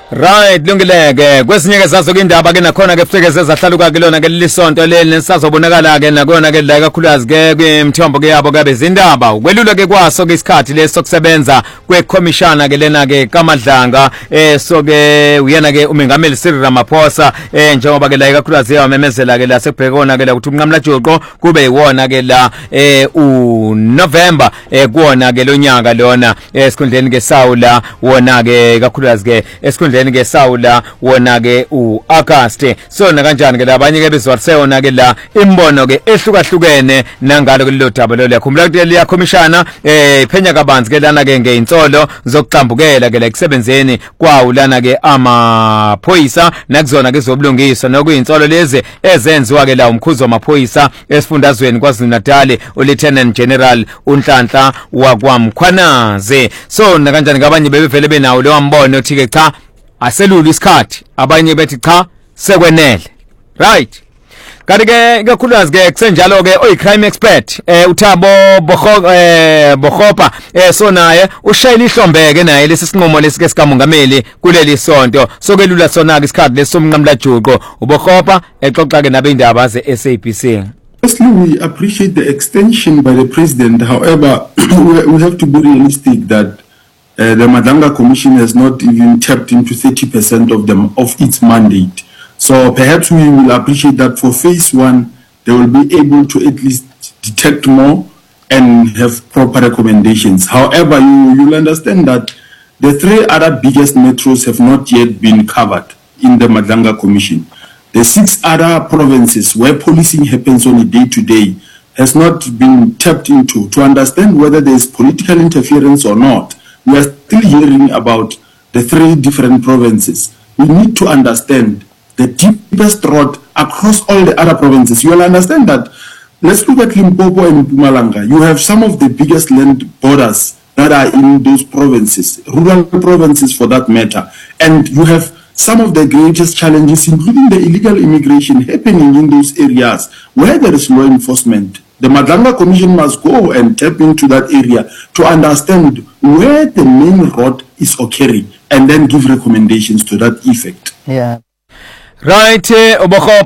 Right, lungileke kwesinye ke zazo ke indaba ke nakhona ke fike sezahlaluka ke lona ke lisonto leli nesazobonakala ke nakona ke la kakhulukazi ke kwimthombo ke yabo ke bezindaba ukwelula ke kwaso ke isikhathi lesokusebenza kwekhomishana ke lena ke kaMadlanga so ke uyena ke umengameli Cyril Ramaphosa njengoba ke la kakhulukazi yamemezela ke la sekubhekona ke la ukuthi umnqamla Joko kube yiwona ke la uNovember kuona ke lonyaka lona esikhundleni ke sawula wona ke kakhulukazi ke esikhundleni ke sawula wona ke uAugust sona kanjani ke labanye ke bezwariseyona ke la imbono ke ehlukahlukene nangalo ke lelo daba lo yakhumbula ukuthi liya commissioner iphenya kabanzi ke lana ke ngeintsolo zokuxambukela ke la kusebenzeni kwawo lana ke amaphoyisa nakuzona ke zobulungiswa nokuyintsolo lezi ezenziwa ke la umkhuzo wamaphoyisa esifundazweni KwaZulu-Natal uLieutenant General uNhlanhla wakwamkhwanaze so nakanjani ngabanye bebevele benawo lo mbono othi ke cha aselulu isikhathi abanye bethi cha sekwenele right kanti ke kakhulukazi ke kusenjalo ke oyicrime expert uThabo Bogopa so naye ushayela ihlombeke naye lesi sinqumo lesike sikamongameli kuleli sonto sokelula sona ke isikhathi lesomnqamla Joko uBogopa exoxa ke nabe indaba ze SABC. Firstly, we appreciate the extension by the president. However, we have to be realistic that the Madlanga Commission has not even tapped into 30% of its mandate. So perhaps we will appreciate that for phase one, they will be able to at least detect more and have proper recommendations. However, you'll understand that the three other biggest metros have not yet been covered in the Madlanga Commission. The 6 other provinces where policing happens on a day-to-day has not been tapped into to understand whether there is political interference or not. We are still hearing about the 3 different provinces. We need to understand the deepest road across all the other provinces. You will understand that. Let's look at Limpopo and Mpumalanga. You have some of the biggest land borders that are in those provinces, rural provinces for that matter. And you have some of the greatest challenges, including the illegal immigration, happening in those areas where there is law enforcement. The Madlanga Commission must go and tap into that area to understand where the main road is occurring and then give recommendations to that effect. Yeah. Right,